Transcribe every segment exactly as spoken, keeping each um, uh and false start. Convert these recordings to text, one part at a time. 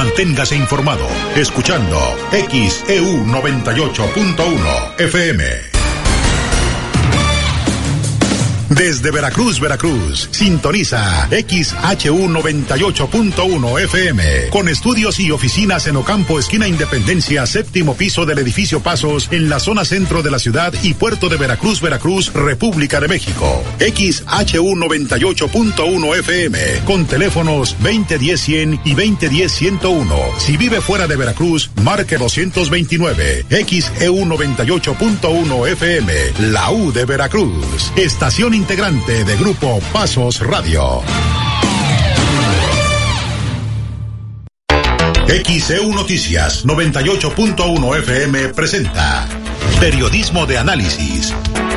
Manténgase informado escuchando X E U noventa y ocho punto uno F M. Desde Veracruz, Veracruz, sintoniza X H U noventa y ocho punto uno F M, con estudios y oficinas en Ocampo, esquina Independencia, séptimo piso del edificio Pasos, en la zona centro de la ciudad y puerto de Veracruz, Veracruz, República de México. X H U noventa y ocho punto uno F M, con teléfonos veinte diez cien y veinte diez ciento uno. Si vive fuera de Veracruz, marque doscientos veintinueve. X E U noventa y ocho punto uno F M, la U de Veracruz. Estación integrante de Grupo Pasos Radio. X E U Noticias noventa y ocho punto uno F M presenta Periodismo de Análisis.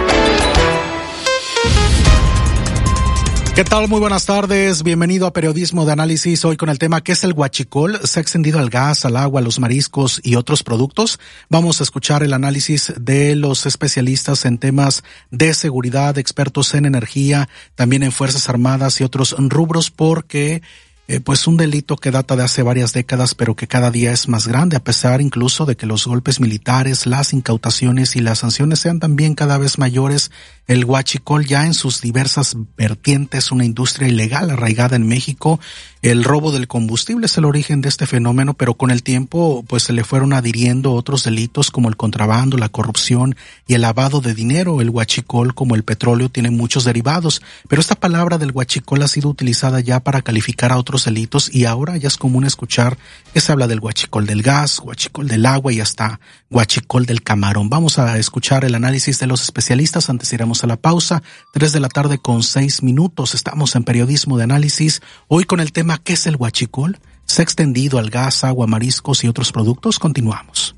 ¿Qué tal? Muy buenas tardes. Bienvenido a Periodismo de Análisis. Hoy con el tema ¿qué es el huachicol? ¿Se ha extendido al gas, al agua, a los mariscos y otros productos? Vamos a escuchar el análisis de los especialistas en temas de seguridad, expertos en energía, también en Fuerzas Armadas y otros rubros, porque Eh, pues un delito que data de hace varias décadas, pero que cada día es más grande, a pesar incluso de que los golpes militares, las incautaciones y las sanciones sean también cada vez mayores. El huachicol ya en sus diversas vertientes, una industria ilegal arraigada en México. El robo del combustible es el origen de este fenómeno, pero con el tiempo pues se le fueron adhiriendo otros delitos como el contrabando, la corrupción y el lavado de dinero. El huachicol, como el petróleo, tiene muchos derivados, pero esta palabra del huachicol ha sido utilizada ya para calificar a otros delitos y ahora ya es común escuchar que se habla del huachicol del gas, huachicol del agua y hasta huachicol del camarón. Vamos a escuchar el análisis de los especialistas. Antes iremos a la pausa. Tres de la tarde con seis minutos. Estamos en Periodismo de Análisis. Hoy con el tema ¿qué es el huachicol? ¿Se ha extendido al gas, agua, mariscos y otros productos? Continuamos.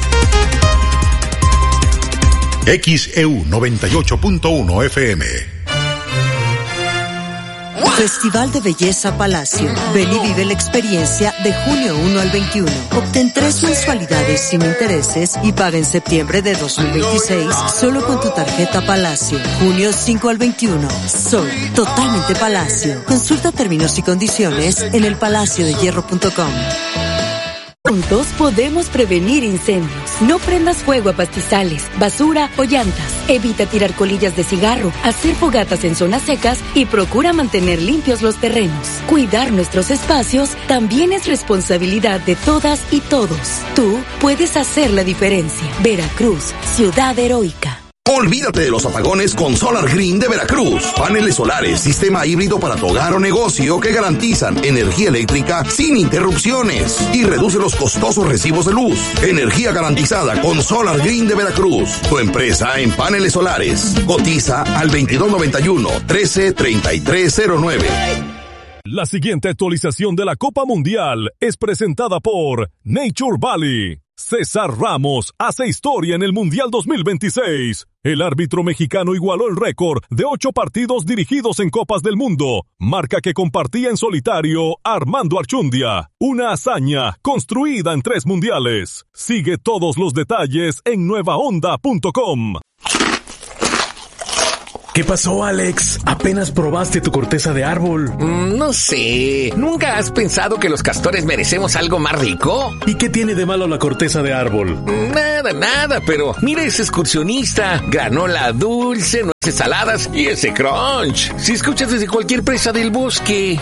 X E U noventa y ocho punto uno F M. Festival de Belleza Palacio. Ven y vive la experiencia de junio uno al veintiuno. Obtén tres mensualidades sin intereses y paga en septiembre de dos mil veintiséis solo con tu tarjeta Palacio. Junio cinco al veintiuno. Sol, totalmente Palacio. Consulta términos y condiciones en el palacio de hierro punto com. Juntos podemos prevenir incendios. No prendas fuego a pastizales, basura o llantas. Evita tirar colillas de cigarro, hacer fogatas en zonas secas y procura mantener limpios los terrenos. Cuidar nuestros espacios también es responsabilidad de todas y todos. Tú puedes hacer la diferencia. Veracruz, ciudad heroica. Olvídate de los apagones con Solar Green de Veracruz. Paneles solares, sistema híbrido para tu hogar o negocio que garantizan energía eléctrica sin interrupciones y reduce los costosos recibos de luz. Energía garantizada con Solar Green de Veracruz. Tu empresa en paneles solares. Cotiza al veintidós noventa y uno, trece treinta y tres cero nueve. La siguiente actualización de la Copa Mundial es presentada por Nature Valley. César Ramos hace historia en el Mundial dos mil veintiséis. El árbitro mexicano igualó el récord de ocho partidos dirigidos en Copas del Mundo, marca que compartía en solitario Armando Archundia. Una hazaña construida en tres mundiales. Sigue todos los detalles en nueva onda punto com. ¿Qué pasó, Alex? ¿Apenas probaste tu corteza de árbol? Mm, no sé. ¿Nunca has pensado que los castores merecemos algo más rico? ¿Y qué tiene de malo la corteza de árbol? Nada, nada, pero mira ese excursionista. Granola dulce, nueces saladas y ese crunch. Si escuchas desde cualquier presa del bosque.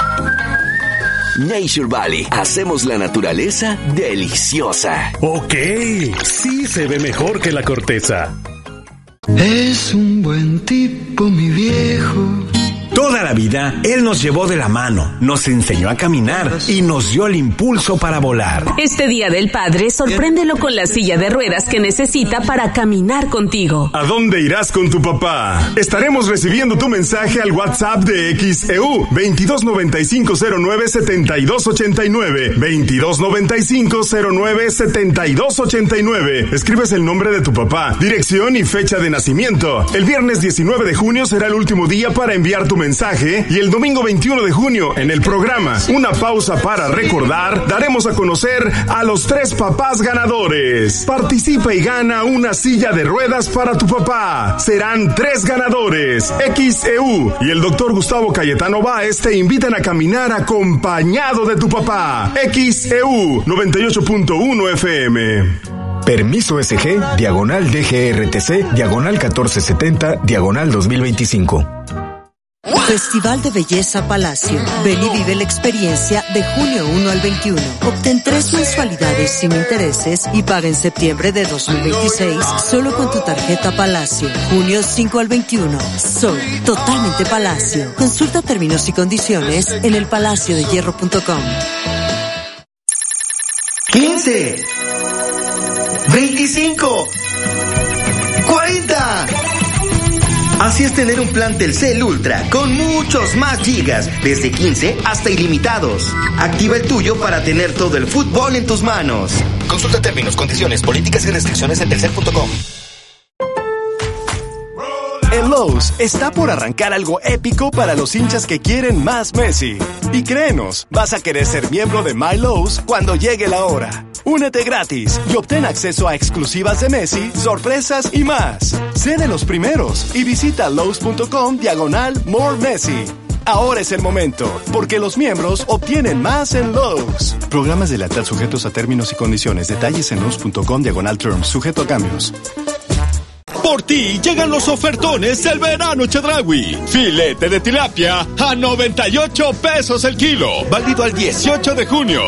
Nature Valley. Hacemos la naturaleza deliciosa. Ok, sí se ve mejor que la corteza. Es un buen tipo, mi viejo. Toda la vida, él nos llevó de la mano, nos enseñó a caminar y nos dio el impulso para volar. Este Día del Padre, sorpréndelo con la silla de ruedas que necesita para caminar contigo. ¿A dónde irás con tu papá? Estaremos recibiendo tu mensaje al WhatsApp de X E U veintidós noventa y cinco cero nueve setenta y dos ochenta y nueve. veintidós noventa y cinco cero nueve setenta y dos ochenta y nueve. Escribes el nombre de tu papá, dirección y fecha de nacimiento. El viernes diecinueve de junio será el último día para enviar tu mensaje y el domingo veintiuno de junio en el programa Una Pausa para Recordar daremos a conocer a los tres papás ganadores. Participa y gana una silla de ruedas para tu papá. Serán tres ganadores. X E U y el doctor Gustavo Cayetano Báez te invitan a caminar acompañado de tu papá. X E U noventa y ocho punto uno F M. Permiso S G, diagonal D G R T C, diagonal catorce setenta, diagonal dos mil veinticinco. Festival de Belleza Palacio. Ven y vive la experiencia de junio uno al veintiuno. Obtén tres mensualidades sin intereses y paga en septiembre de dos mil veintiséis solo con tu tarjeta Palacio. Junio cinco al veintiuno. Soy totalmente Palacio. Consulta términos y condiciones en el palacio de hierro punto com. quince, veinticinco, cuarenta. Así es tener un plan Telcel Ultra con muchos más gigas, desde quince hasta ilimitados. Activa el tuyo para tener todo el fútbol en tus manos. Consulta términos, condiciones, políticas y restricciones en telcel punto com. En Lowe's está por arrancar algo épico para los hinchas que quieren más Messi. Y créenos, vas a querer ser miembro de My Lowe's cuando llegue la hora. Únete gratis y obtén acceso a exclusivas de Messi, sorpresas y más. Sé de los primeros y visita Lowe's punto com diagonal More Messi. Ahora es el momento, porque los miembros obtienen más en Lowe's. Programas de lealtad sujetos a términos y condiciones. Detalles en Lowe's punto com diagonal terms, sujeto a cambios. Por ti llegan los ofertones del verano Chedraui. Filete de tilapia a noventa y ocho pesos el kilo. Válido al dieciocho de junio.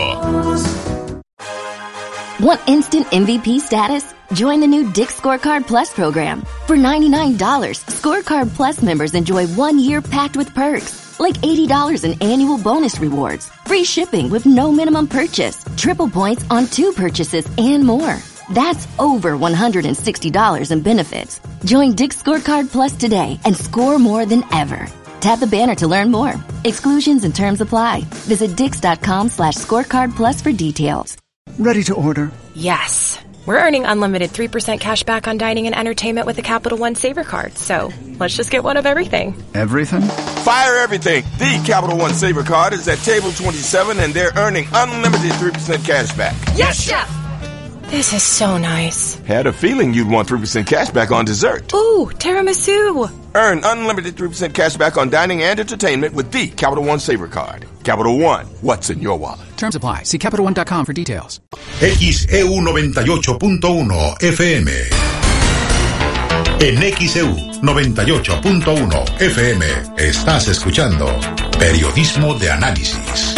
Want instant M V P status? Join the new Dick's Scorecard Plus program. For ninety-nine dollars, Scorecard Plus members enjoy one year packed with perks, like eighty dollars in annual bonus rewards, free shipping with no minimum purchase, triple points on two purchases, and more. That's over one hundred sixty dollars in benefits. Join Dick's Scorecard Plus today and score more than ever. Tap the banner to learn more. Exclusions and terms apply. Visit dix.com slash scorecard plus for details. Ready to order? Yes. We're earning unlimited three percent cash back on dining and entertainment with the Capital One Saver Card. So let's just get one of everything. Everything? Fire everything. The Capital One Saver Card is at table twenty-seven and they're earning unlimited three percent cash back. Yes, Chef! This is so nice. Had a feeling you'd want three percent cash back on dessert. Ooh, tiramisu. Earn unlimited three percent cash back on dining and entertainment with the Capital One Saver Card. Capital One, what's in your wallet? Terms apply. See Capital One dot com for details. X E U noventa y ocho punto uno F M. En X E U noventa y ocho punto uno F M estás escuchando Periodismo de Análisis.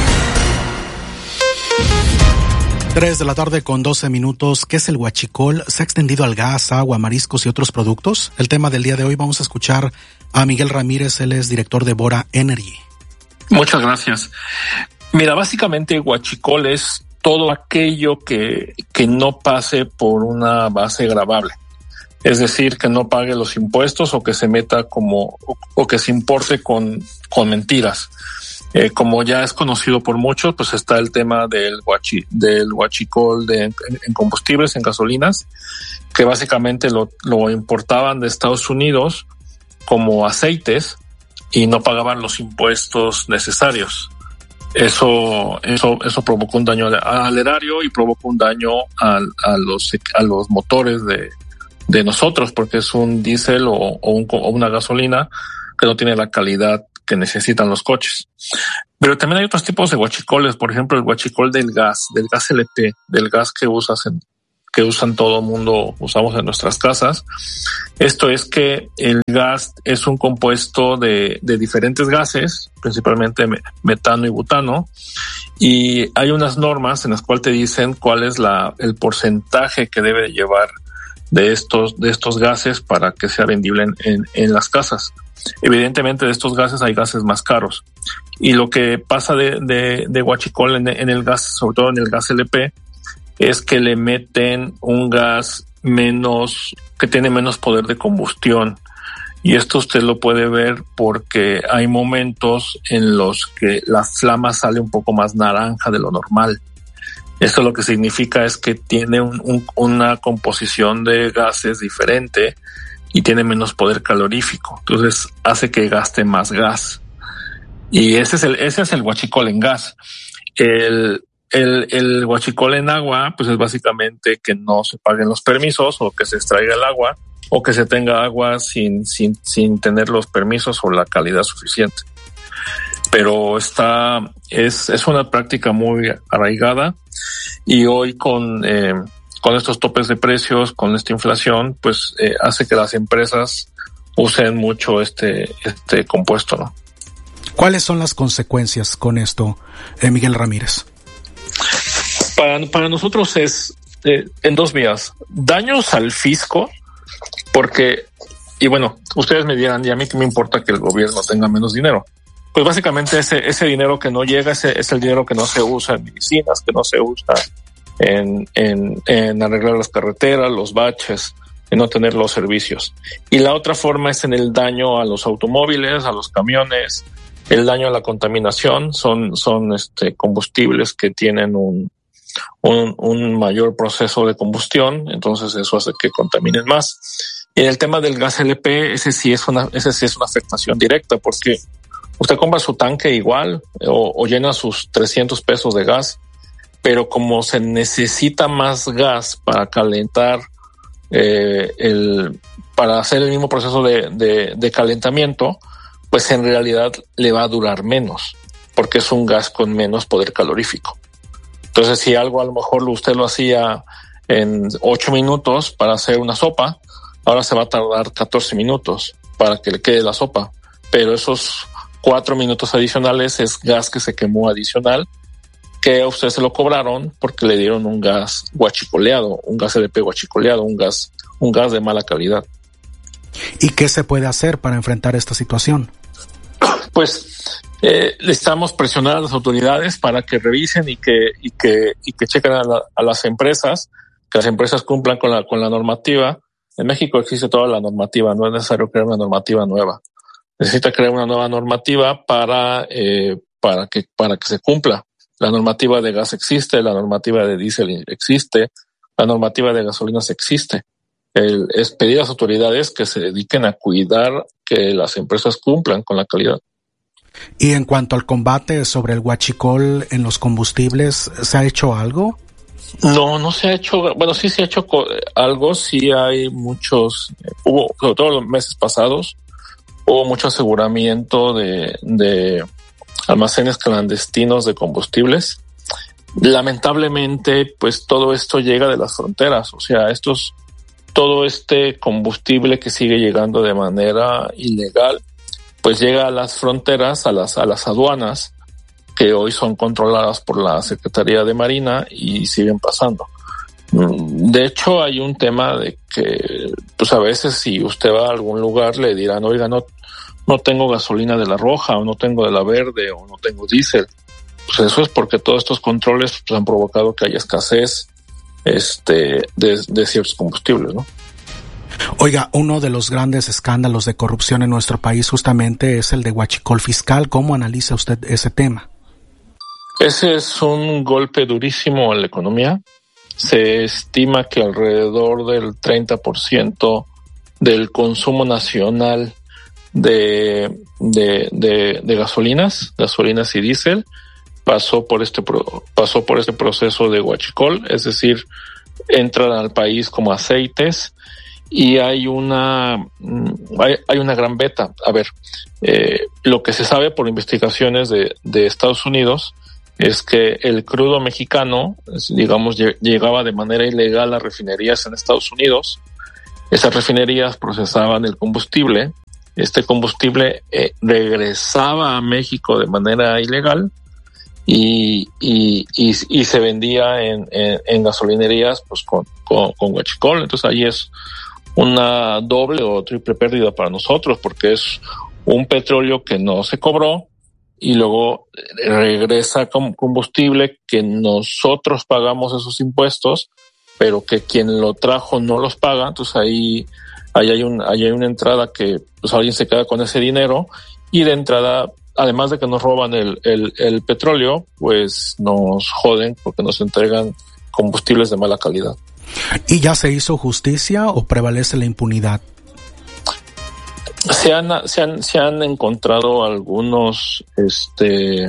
Tres de la tarde con doce minutos. ¿Qué es el huachicol? ¿Se ha extendido al gas, agua, mariscos y otros productos? El tema del día de hoy, vamos a escuchar a Miguel Ramírez, él es director de Bora Energy. Muchas gracias. Mira, básicamente huachicol es todo aquello que, que no pase por una base gravable. Es decir, que no pague los impuestos o que se meta como, o, o que se importe con, con mentiras. Eh, como ya es conocido por muchos, pues está el tema del guachi, del huachicol de, en, en combustibles, en gasolinas, que básicamente lo, lo importaban de Estados Unidos como aceites y no pagaban los impuestos necesarios. Eso, eso, eso provocó un daño al, al erario y provocó un daño al, a los, a los motores de, de nosotros, porque es un diésel o, o, un, o una gasolina que no tiene la calidad que necesitan los coches. Pero también hay otros tipos de huachicoles, por ejemplo, el huachicol del gas, del gas L P, del gas que usas en, que usan todo el mundo, usamos en nuestras casas. Esto es que el gas es un compuesto de, de diferentes gases, principalmente metano y butano, y hay unas normas en las cuales te dicen cuál es la, el porcentaje que debe llevar de estos, de estos gases para que sea vendible en, en, en las casas. Evidentemente de estos gases hay gases más caros. Y lo que pasa de, de, de huachicol en, en el gas, sobre todo en el gas L P, es que le meten un gas menos, que tiene menos poder de combustión. Y esto usted lo puede ver porque hay momentos en los que la flama sale un poco más naranja de lo normal. Esto lo que significa es que tiene un, un, una composición de gases diferente y tiene menos poder calorífico, entonces hace que gaste más gas. Y ese es el, ese es el huachicol en gas. El, el, el huachicol en agua, pues es básicamente que no se paguen los permisos o que se extraiga el agua o que se tenga agua sin, sin, sin tener los permisos o la calidad suficiente. Pero está, es, es una práctica muy arraigada y hoy con, eh, con estos topes de precios, con esta inflación, pues eh, hace que las empresas usen mucho este, este compuesto, ¿no? ¿Cuáles son las consecuencias con esto, eh, Miguel Ramírez? Para, para nosotros es eh, en dos vías. Daños al fisco, porque, y bueno, ustedes me dirán, y a mí que me importa que el gobierno tenga menos dinero. Pues básicamente ese, ese dinero que no llega, ese es el dinero que no se usa en medicinas, que no se usa en, en, en arreglar las carreteras, los baches, en no tener los servicios. Y la otra forma es en el daño a los automóviles, a los camiones, el daño a la contaminación. Son, son este, combustibles que tienen un, un, un mayor proceso de combustión, entonces eso hace que contaminen más. Y en el tema del gas L P, ese sí es una, ese sí es una afectación directa, porque usted compra su tanque igual o, o llena sus trescientos pesos de gas, pero como se necesita más gas para calentar, eh, el, para hacer el mismo proceso de, de, de calentamiento, pues en realidad le va a durar menos, porque es un gas con menos poder calorífico. Entonces, si algo a lo mejor usted lo hacía en ocho minutos para hacer una sopa, ahora se va a tardar catorce minutos para que le quede la sopa, pero esos cuatro minutos adicionales es gas que se quemó adicional, que a usted se lo cobraron porque le dieron un gas guachicoleado, un gas L P guachicoleado, un gas, un gas de mala calidad. ¿Y qué se puede hacer para enfrentar esta situación? Pues eh, le estamos presionando a las autoridades para que revisen y que y que y que chequen a, la, a las empresas, que las empresas cumplan con la con la normativa. En México existe toda la normativa, no es necesario crear una normativa nueva. Necesita crear una nueva normativa para eh, para que para que se cumpla. La normativa de gas existe, la normativa de diésel existe, la normativa de gasolinas existe. El, es pedir a las autoridades que se dediquen a cuidar que las empresas cumplan con la calidad. Y en cuanto al combate sobre el huachicol en los combustibles, ¿se ha hecho algo? No, no se ha hecho, bueno, sí se ha hecho algo, sí hay muchos, hubo, sobre todo los meses pasados, hubo mucho aseguramiento de, de almacenes clandestinos de combustibles. Lamentablemente, pues todo esto llega de las fronteras, o sea, estos, todo este combustible que sigue llegando de manera ilegal, pues llega a las fronteras, a las, a las aduanas, que hoy son controladas por la Secretaría de Marina y siguen pasando. De hecho, hay un tema de que, pues a veces si usted va a algún lugar le dirán, oiga, no, no tengo gasolina de la roja, o no tengo de la verde, o no tengo diésel. Pues eso es porque todos estos controles pues, han provocado que haya escasez este, de, de ciertos combustibles, ¿no? Oiga, uno de los grandes escándalos de corrupción en nuestro país justamente es el de huachicol fiscal. ¿Cómo analiza usted ese tema? Ese es un golpe durísimo a la economía. Se estima que alrededor del treinta por ciento del consumo nacional de, de, de, de gasolinas, gasolinas y diésel, pasó por este, pro, pasó por este proceso de huachicol, es decir, entran al país como aceites. Y hay una, hay, hay una gran beta. A ver, eh, lo que se sabe por investigaciones de, de Estados Unidos es que el crudo mexicano, digamos, llegaba de manera ilegal a refinerías en Estados Unidos. Esas refinerías procesaban el combustible. Este combustible eh, regresaba a México de manera ilegal y, y, y, y se vendía en, en, en gasolinerías pues con, con, con huachicol. Entonces ahí es una doble o triple pérdida para nosotros, porque es un petróleo que no se cobró y luego regresa como combustible que nosotros pagamos esos impuestos, pero que quien lo trajo no los paga. Entonces ahí, ahí hay un, ahí hay una entrada que pues alguien se queda con ese dinero, y de entrada, además de que nos roban el, el, el petróleo, pues nos joden porque nos entregan combustibles de mala calidad. ¿Y ya se hizo justicia o prevalece la impunidad? Se han, se han, se han encontrado algunos este,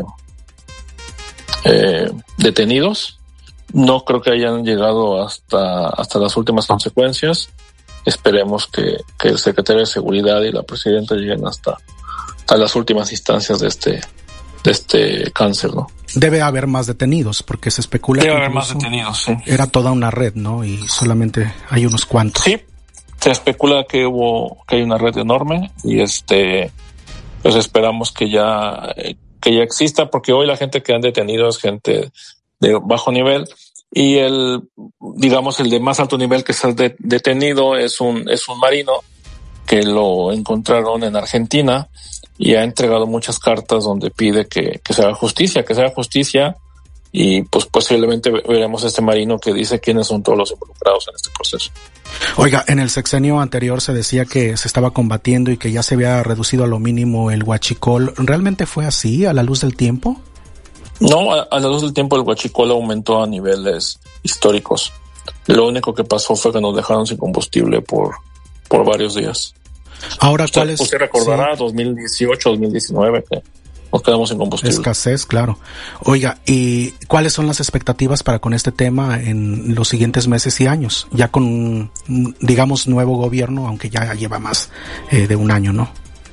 eh, detenidos. No creo que hayan llegado hasta, hasta las últimas consecuencias. Esperemos que, que el secretario de Seguridad y la presidenta lleguen hasta, hasta las últimas instancias de este, de este cáncer, ¿no? Debe haber más detenidos, porque se especula Debe que haber más detenidos, sí. Era toda una red, ¿no? Y solamente hay unos cuantos. Sí, se especula que hubo, que hay una red enorme y este, pues esperamos que ya, que ya exista, porque hoy la gente que han detenido es gente de bajo nivel. Y el, digamos, el de más alto nivel que está de, detenido es un, es un marino que lo encontraron en Argentina y ha entregado muchas cartas donde pide que, que se haga justicia, que se haga justicia y pues posiblemente veremos a este marino que dice quiénes son todos los involucrados en este proceso. Oiga, en el sexenio anterior se decía que se estaba combatiendo y que ya se había reducido a lo mínimo el huachicol. ¿Realmente fue así a la luz del tiempo? No, a, a la luz del tiempo el huachicol aumentó a niveles históricos. Lo único que pasó fue que nos dejaron sin combustible por, por varios días. Ahora, ¿cuál usted, es? Usted recordará sí. dos mil dieciocho, dos mil diecinueve que nos quedamos sin combustible. Escasez, claro. Oiga, ¿y cuáles son las expectativas para con este tema en los siguientes meses y años? Ya con, digamos, nuevo gobierno, aunque ya lleva más eh, de un año, ¿no?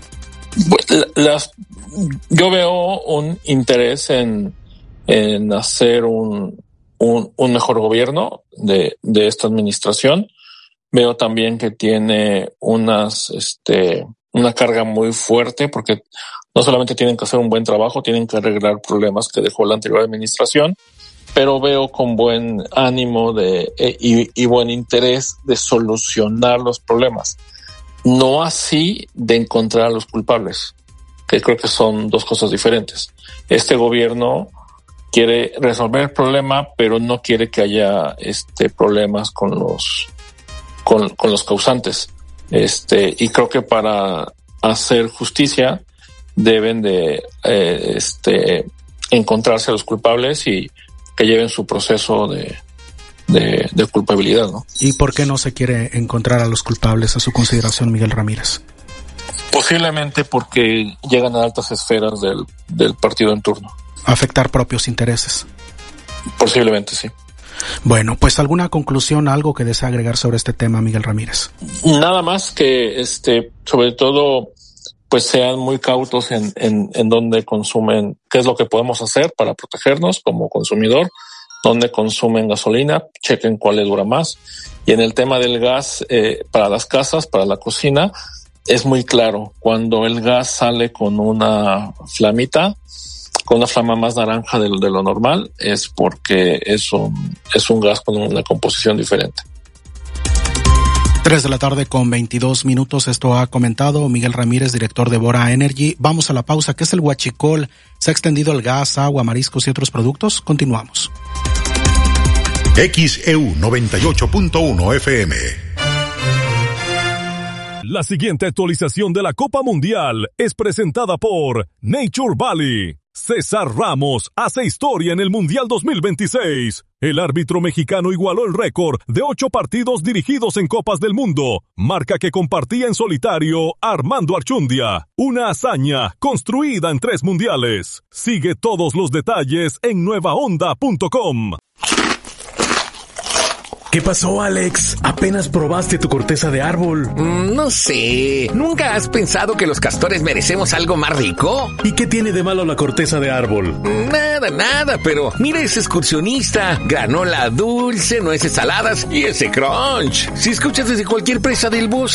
Las, yo veo un interés en, en hacer un, un, un mejor gobierno de, de esta administración. Veo también que tiene unas, este, una carga muy fuerte porque no solamente tienen que hacer un buen trabajo, tienen que arreglar problemas que dejó la anterior administración, pero veo con buen ánimo de, eh, y, y buen interés de solucionar los problemas. No así de encontrar a los culpables, que creo que son dos cosas diferentes. Este gobierno quiere resolver el problema, pero no quiere que haya este problemas con los con, con los causantes. Este, y creo que para hacer justicia deben de eh, este encontrarse a los culpables y que lleven su proceso de De, de culpabilidad, ¿no? ¿Y por qué no se quiere encontrar a los culpables a su consideración, Miguel Ramírez? Posiblemente porque llegan a altas esferas del, del partido en turno. ¿Afectar propios intereses? Posiblemente, sí. Bueno, pues alguna conclusión, algo que desea agregar sobre este tema, Miguel Ramírez. Nada más que, este, sobre todo, pues sean muy cautos en, en, en dónde consumen, qué es lo que podemos hacer para protegernos como consumidor, donde consumen gasolina, chequen cuál le dura más. Y en el tema del gas, eh, para las casas, para la cocina, es muy claro. Cuando el gas sale con una flamita, con una flama más naranja de, de lo normal, es porque es un, es un gas con una composición diferente. Tres de la tarde con veintidós minutos. Esto ha comentado Miguel Ramírez, director de Bora Energy. Vamos a la pausa. ¿Qué es el huachicol? ¿Se ha extendido el gas, agua, mariscos y otros productos? Continuamos. X E U noventa y ocho punto uno F M. La siguiente actualización de la Copa Mundial es presentada por Nature Valley. César Ramos hace historia en el Mundial dos mil veintiséis. El árbitro mexicano igualó el récord de ocho partidos dirigidos en Copas del Mundo, marca que compartía en solitario Armando Archundia. Una hazaña construida en tres mundiales. Sigue todos los detalles en nueva onda punto com. ¿Qué pasó, Alex? ¿Apenas probaste tu corteza de árbol? Mm, no sé. ¿Nunca has pensado que los castores merecemos algo más rico? ¿Y qué tiene de malo la corteza de árbol? Nada, nada, pero mira ese excursionista. Granola dulce, nueces saladas y ese crunch. Si escuchas desde cualquier presa del bosque.